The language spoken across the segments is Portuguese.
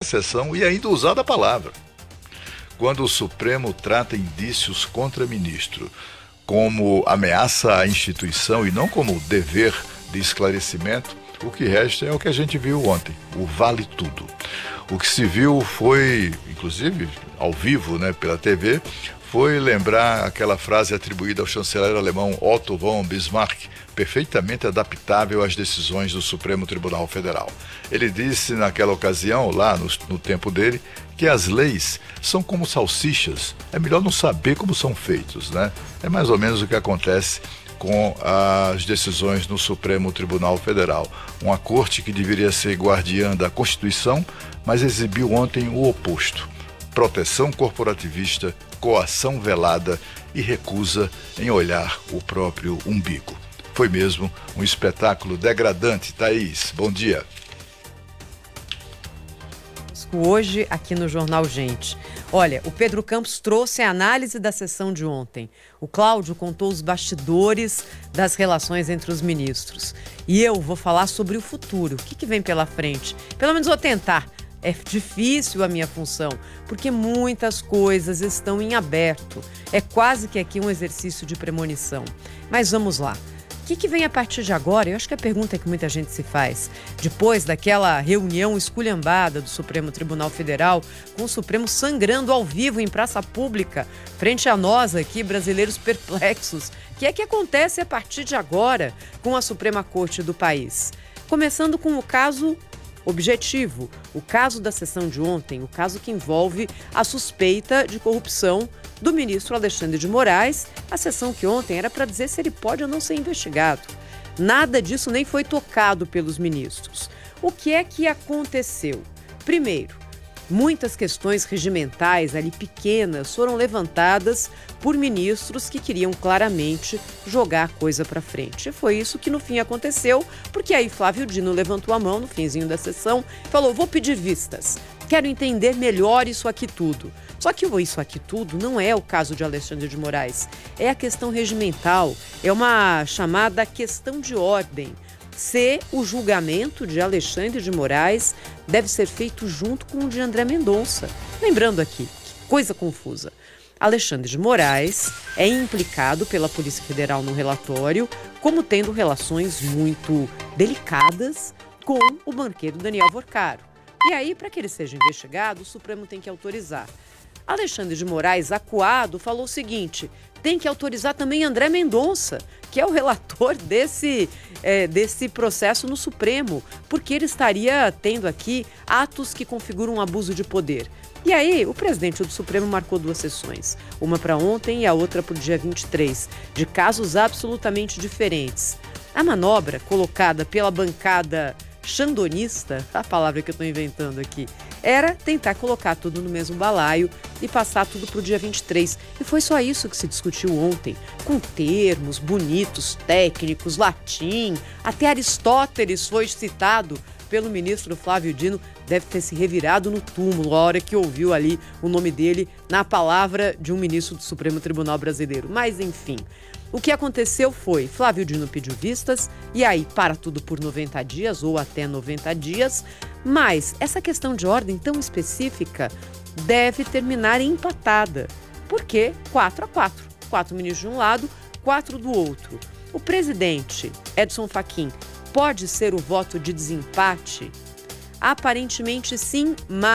sessão e ainda usado a palavra. Quando o Supremo trata indícios contra ministro como ameaça à instituição e não como dever de esclarecimento, o que resta é o que a gente viu ontem, o vale tudo. O que se viu foi, inclusive, ao vivo, pela TV, foi lembrar aquela frase atribuída ao chanceler alemão Otto von Bismarck, perfeitamente adaptável às decisões do Supremo Tribunal Federal. Ele disse naquela ocasião, lá no tempo dele, que as leis são como salsichas, é melhor não saber como são feitos, É mais ou menos o que acontece com as decisões no Supremo Tribunal Federal. Uma corte que deveria ser guardiã da Constituição, mas exibiu ontem o oposto. Proteção corporativista, coação velada e recusa em olhar o próprio umbigo. Foi mesmo um espetáculo degradante. Thaís, bom dia. Hoje aqui no Jornal Gente. Olha, o Pedro Campos trouxe a análise da sessão de ontem. O Cláudio contou os bastidores das relações entre os ministros. E eu vou falar sobre o futuro. O que vem pela frente? Pelo menos vou tentar. É difícil a minha função, porque muitas coisas estão em aberto. É quase que aqui um exercício de premonição. Mas vamos lá. O que vem a partir de agora? Eu acho que é a pergunta que muita gente se faz. Depois daquela reunião esculhambada do Supremo Tribunal Federal, com o Supremo sangrando ao vivo em praça pública, frente a nós aqui, brasileiros perplexos. O que é que acontece a partir de agora com a Suprema Corte do país? Começando com o caso objetivo, o caso da sessão de ontem, o caso que envolve a suspeita de corrupção do ministro Alexandre de Moraes, a sessão que ontem era para dizer se ele pode ou não ser investigado. Nada disso nem foi tocado pelos ministros. O que é que aconteceu? Primeiro, muitas questões regimentais ali pequenas foram levantadas por ministros que queriam claramente jogar a coisa para frente. E foi isso que no fim aconteceu, porque aí Flávio Dino levantou a mão no finzinho da sessão e falou: vou pedir vistas, quero entender melhor isso aqui tudo. Só que o isso aqui tudo não é o caso de Alexandre de Moraes, é a questão regimental, é uma chamada questão de ordem. Se o julgamento de Alexandre de Moraes deve ser feito junto com o de André Mendonça. Lembrando aqui, que coisa confusa. Alexandre de Moraes é implicado pela Polícia Federal no relatório como tendo relações muito delicadas com o banqueiro Daniel Vorcaro. E aí, para que ele seja investigado, o Supremo tem que autorizar. Alexandre de Moraes, acuado, falou o seguinte: tem que autorizar também André Mendonça, que é o relator desse processo no Supremo, porque ele estaria tendo aqui atos que configuram um abuso de poder. E aí, o presidente do Supremo marcou 2 sessões, uma para ontem e a outra para o dia 23, de casos absolutamente diferentes. A manobra colocada pela bancada xandonista, a palavra que eu estou inventando aqui, era tentar colocar tudo no mesmo balaio e passar tudo para o dia 23. E foi só isso que se discutiu ontem, com termos bonitos, técnicos, latim, até Aristóteles foi citado pelo ministro Flávio Dino, deve ter se revirado no túmulo a hora que ouviu ali o nome dele na palavra de um ministro do Supremo Tribunal Brasileiro. Mas enfim, o que aconteceu foi, Flávio Dino pediu vistas e aí para tudo por 90 dias ou até 90 dias, mas essa questão de ordem tão específica deve terminar empatada. Por quê? 4-4. 4 ministros de um lado, 4 do outro. O presidente Edson Fachin pode ser o voto de desempate? Aparentemente sim,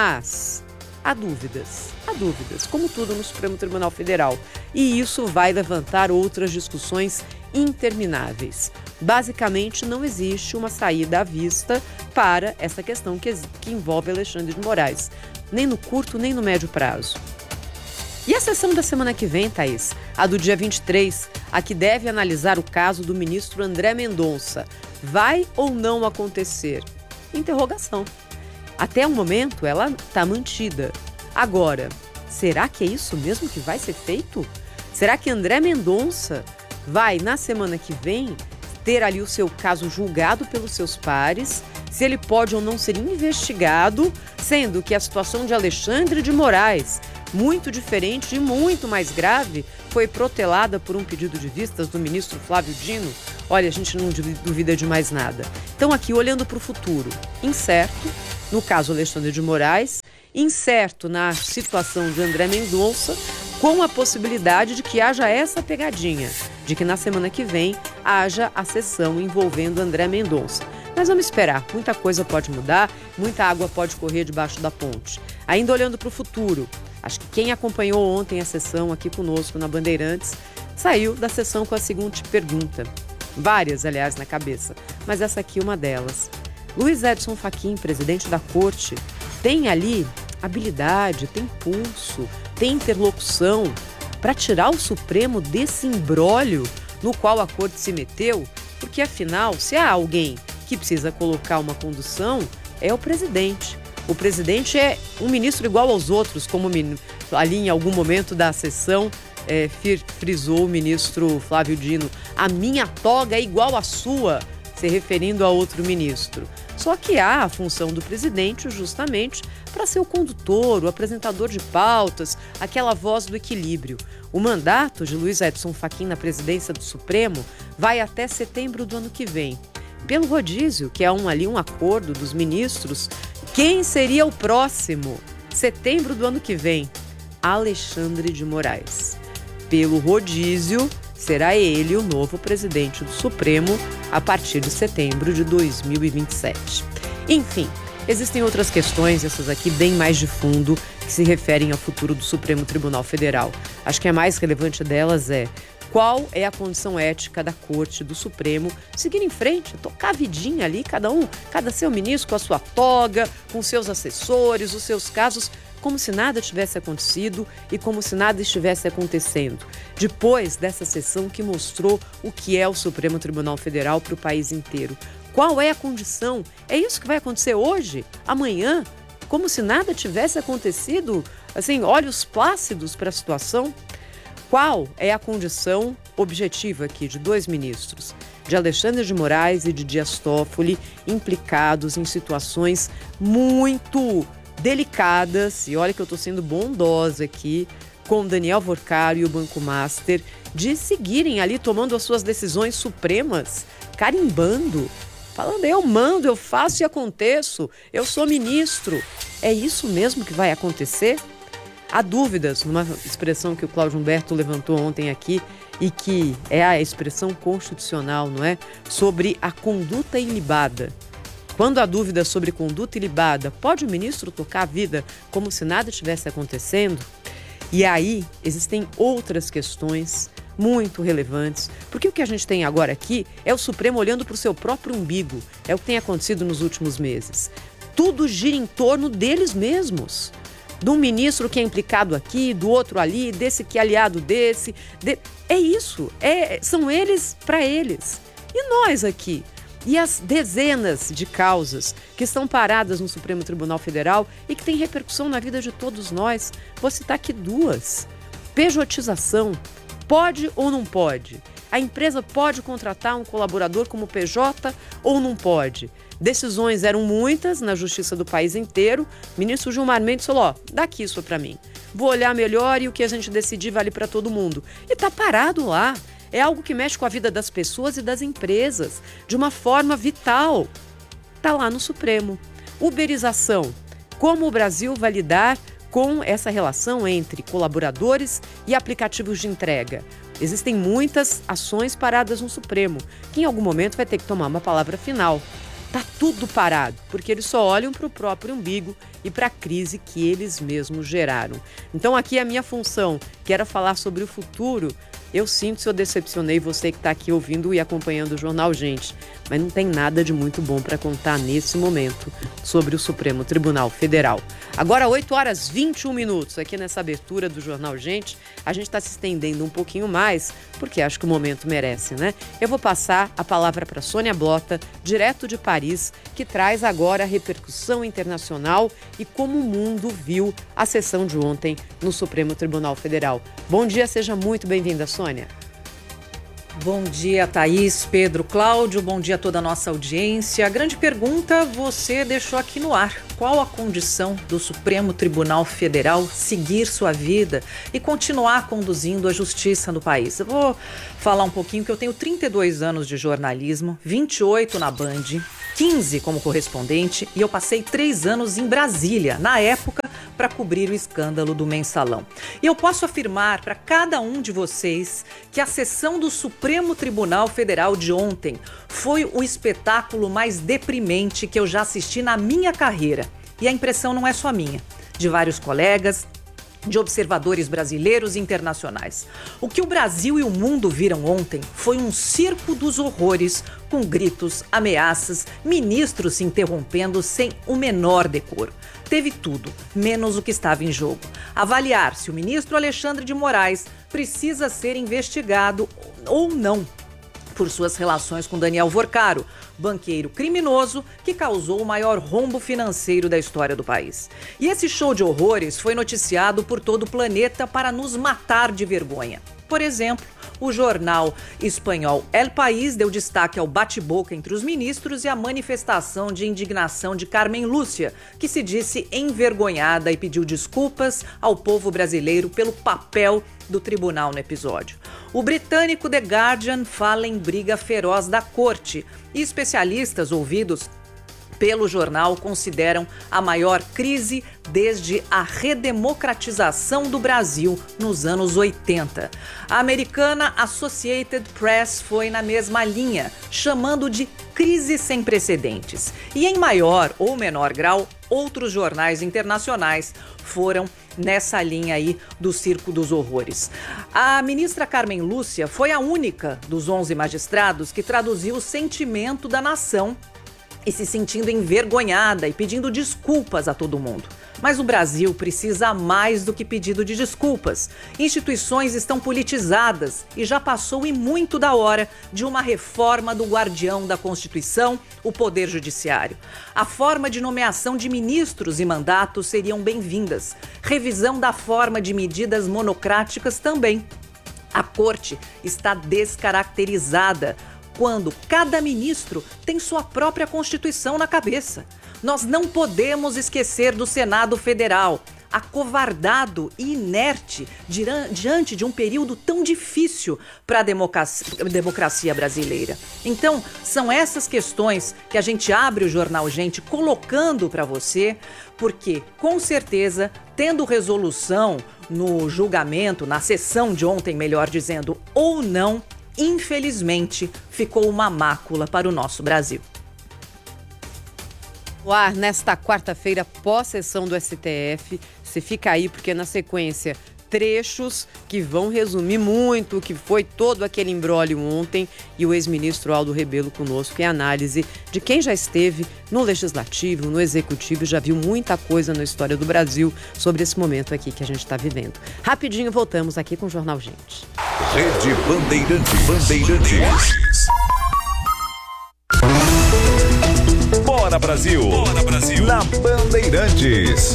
mas há dúvidas, como tudo no Supremo Tribunal Federal. E isso vai levantar outras discussões intermináveis. Basicamente, não existe uma saída à vista para essa questão que envolve Alexandre de Moraes, nem no curto nem no médio prazo. E a sessão da semana que vem, Thaís, a do dia 23, a que deve analisar o caso do ministro André Mendonça, vai ou não acontecer? Interrogação. Até o momento, ela está mantida. Agora, será que é isso mesmo que vai ser feito? Será que André Mendonça vai, na semana que vem, ter ali o seu caso julgado pelos seus pares? Se ele pode ou não ser investigado, sendo que a situação de Alexandre de Moraes, muito diferente e muito mais grave, foi protelada por um pedido de vistas do ministro Flávio Dino. Olha, a gente não duvida de mais nada. Então aqui, olhando para o futuro, incerto, no caso Alexandre de Moraes, incerto na situação de André Mendonça, com a possibilidade de que haja essa pegadinha, de que na semana que vem haja a sessão envolvendo André Mendonça. Mas vamos esperar, muita coisa pode mudar, muita água pode correr debaixo da ponte. Ainda olhando para o futuro, acho que quem acompanhou ontem a sessão aqui conosco na Bandeirantes saiu da sessão com a seguinte pergunta. Várias, aliás, na cabeça, mas essa aqui é uma delas. Luiz Edson Fachin, presidente da Corte, tem ali habilidade, tem pulso, tem interlocução para tirar o Supremo desse imbróglio no qual a Corte se meteu? Porque, afinal, se há alguém que precisa colocar uma condução, é o presidente. O presidente é um ministro igual aos outros, como ali em algum momento da sessão frisou o ministro Flávio Dino. A minha toga é igual à sua, se referindo a outro ministro. Só que há a função do presidente justamente para ser o condutor, o apresentador de pautas, aquela voz do equilíbrio. O mandato de Luiz Edson Fachin na presidência do Supremo vai até setembro do ano que vem. Pelo rodízio, que é um acordo dos ministros, quem seria o próximo? Setembro do ano que vem, Alexandre de Moraes. Pelo rodízio, será ele o novo presidente do Supremo a partir de setembro de 2027. Enfim, existem outras questões, essas aqui bem mais de fundo, que se referem ao futuro do Supremo Tribunal Federal. Acho que a mais relevante delas é: qual é a condição ética da Corte do Supremo seguir em frente, tocar a vidinha ali, cada seu ministro com a sua toga, com seus assessores, os seus casos, como se nada tivesse acontecido e como se nada estivesse acontecendo. Depois dessa sessão que mostrou o que é o Supremo Tribunal Federal para o país inteiro. Qual é a condição? É isso que vai acontecer hoje? Amanhã? Como se nada tivesse acontecido? Assim, olhos plácidos para a situação? Qual é a condição objetiva aqui de dois ministros, de Alexandre de Moraes e de Dias Toffoli, implicados em situações muito delicadas, e olha que eu estou sendo bondosa aqui, com Daniel Vorcaro e o Banco Master, de seguirem ali tomando as suas decisões supremas, carimbando, falando: eu mando, eu faço e aconteço, eu sou ministro. É isso mesmo que vai acontecer? Há dúvidas, numa expressão que o Cláudio Humberto levantou ontem aqui e que é a expressão constitucional, não é? Sobre a conduta ilibada. Quando há dúvida sobre conduta ilibada, pode o ministro tocar a vida como se nada estivesse acontecendo? E aí existem outras questões muito relevantes, porque o que a gente tem agora aqui é o Supremo olhando para o seu próprio umbigo, é o que tem acontecido nos últimos meses. Tudo gira em torno deles mesmos. De um ministro que é implicado aqui, do outro ali, desse que é aliado desse. É isso, são eles para eles. E nós aqui? E as dezenas de causas que estão paradas no Supremo Tribunal Federal e que têm repercussão na vida de todos nós. Vou citar aqui duas. Pejotização. Pode ou não pode? A empresa pode contratar um colaborador como PJ ou não pode? Decisões eram muitas na justiça do país inteiro. O ministro Gilmar Mendes falou: ó, dá aqui isso para mim. Vou olhar melhor e o que a gente decidir vale para todo mundo. E tá parado lá. É algo que mexe com a vida das pessoas e das empresas de uma forma vital. Está lá no Supremo. Uberização. Como o Brasil vai lidar com essa relação entre colaboradores e aplicativos de entrega? Existem muitas ações paradas no Supremo, que em algum momento vai ter que tomar uma palavra final. Está tudo parado, porque eles só olham para o próprio umbigo e para a crise que eles mesmos geraram. Então aqui a minha função, que era falar sobre o futuro. Eu sinto se eu decepcionei você que está aqui ouvindo e acompanhando o Jornal Gente, mas não tem nada de muito bom para contar nesse momento sobre o Supremo Tribunal Federal. Agora, 8h21, aqui nessa abertura do Jornal Gente, a gente está se estendendo um pouquinho mais, porque acho que o momento merece, né? Eu vou passar a palavra para Sônia Blota, direto de Paris, que traz agora a repercussão internacional e como o mundo viu a sessão de ontem no Supremo Tribunal Federal. Bom dia, seja muito bem-vinda, Sônia. Bom dia, Thaís, Pedro, Cláudio, bom dia a toda a nossa audiência. A grande pergunta você deixou aqui no ar. Qual a condição do Supremo Tribunal Federal seguir sua vida e continuar conduzindo a justiça no país? Eu vou falar um pouquinho que eu tenho 32 anos de jornalismo, 28 na Band, 15 como correspondente e eu passei 3 anos em Brasília, na época, para cobrir o escândalo do Mensalão. E eu posso afirmar para cada um de vocês que a sessão do Supremo Tribunal Federal de ontem foi o espetáculo mais deprimente que eu já assisti na minha carreira. E a impressão não é só minha, de vários colegas, de observadores brasileiros e internacionais. O que o Brasil e o mundo viram ontem foi um circo dos horrores, com gritos, ameaças, ministros se interrompendo sem o menor decoro. Teve tudo, menos o que estava em jogo. Avaliar se o ministro Alexandre de Moraes precisa ser investigado ou não por suas relações com Daniel Vorcaro, banqueiro criminoso que causou o maior rombo financeiro da história do país. E esse show de horrores foi noticiado por todo o planeta para nos matar de vergonha. Por exemplo, o jornal espanhol El País deu destaque ao bate-boca entre os ministros e à manifestação de indignação de Carmen Lúcia, que se disse envergonhada e pediu desculpas ao povo brasileiro pelo papel do tribunal no episódio. O britânico The Guardian fala em briga feroz da corte e especialistas ouvidos pelo jornal consideram a maior crise desde a redemocratização do Brasil nos anos 80. A americana Associated Press foi na mesma linha, chamando de crise sem precedentes. E em maior ou menor grau, outros jornais internacionais foram nessa linha aí do circo dos horrores. A ministra Carmen Lúcia foi a única dos 11 magistrados que traduziu o sentimento da nação e se sentindo envergonhada e pedindo desculpas a todo mundo. Mas o Brasil precisa mais do que pedido de desculpas. Instituições estão politizadas e já passou e muito da hora de uma reforma do guardião da Constituição, o Poder Judiciário. A forma de nomeação de ministros e mandatos seriam bem-vindas. Revisão da forma de medidas monocráticas também. A Corte está descaracterizada quando cada ministro tem sua própria Constituição na cabeça. Nós não podemos esquecer do Senado Federal, acovardado e inerte diante de um período tão difícil para a democracia brasileira. Então, são essas questões que a gente abre o Jornal Gente colocando para você, porque, com certeza, tendo resolução no julgamento, na sessão de ontem, melhor dizendo, ou não, infelizmente, ficou uma mácula para o nosso Brasil. No ar, nesta quarta-feira, pós-sessão do STF, você fica aí porque na sequência trechos que vão resumir muito o que foi todo aquele imbróglio ontem e o ex-ministro Aldo Rebelo conosco em análise de quem já esteve no Legislativo, no Executivo, já viu muita coisa na história do Brasil sobre esse momento aqui que a gente está vivendo. Rapidinho voltamos aqui com o Jornal Gente. Rede Bandeirantes. Bora Brasil! Bora Brasil! Na Bandeirantes.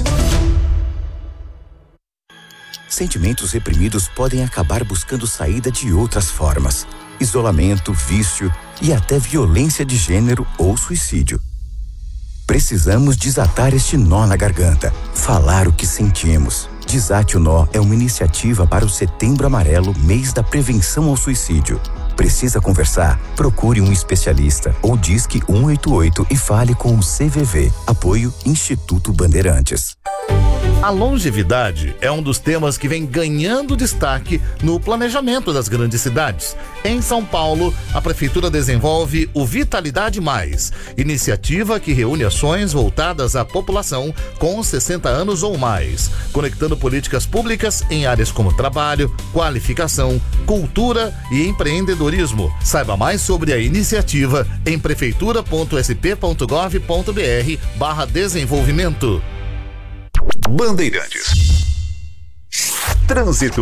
Sentimentos reprimidos podem acabar buscando saída de outras formas. Isolamento, vício e até violência de gênero ou suicídio. Precisamos desatar este nó na garganta, falar o que sentimos. Desate o Nó é uma iniciativa para o Setembro Amarelo, mês da prevenção ao suicídio. Precisa conversar? Procure um especialista ou disque 188 e fale com o CVV. Apoio Instituto Bandeirantes. A longevidade é um dos temas que vem ganhando destaque no planejamento das grandes cidades. Em São Paulo, a Prefeitura desenvolve o Vitalidade Mais, iniciativa que reúne ações voltadas à população com 60 anos ou mais, conectando políticas públicas em áreas como trabalho, qualificação, cultura e empreendedorismo. Saiba mais sobre a iniciativa em prefeitura.sp.gov.br/desenvolvimento. Bandeirantes. Trânsito.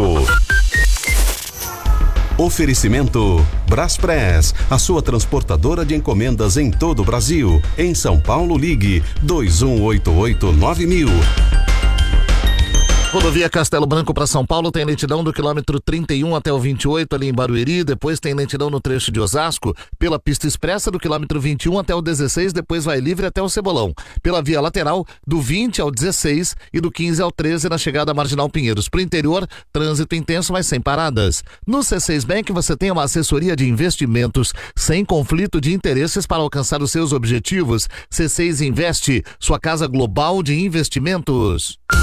Oferecimento Braspress, a sua transportadora de encomendas em todo o Brasil. Em São Paulo, ligue 2188-9000. Rodovia Castelo Branco para São Paulo tem lentidão do quilômetro 31 até o 28 ali em Barueri, depois tem lentidão no trecho de Osasco, pela pista expressa do quilômetro 21 até o 16, depois vai livre até o Cebolão. Pela via lateral, do 20 ao 16 e do 15 ao 13 na chegada à Marginal Pinheiros. Para o interior, trânsito intenso, mas sem paradas. No C6 Bank você tem uma assessoria de investimentos sem conflito de interesses para alcançar os seus objetivos. C6 Investe, sua casa global de investimentos.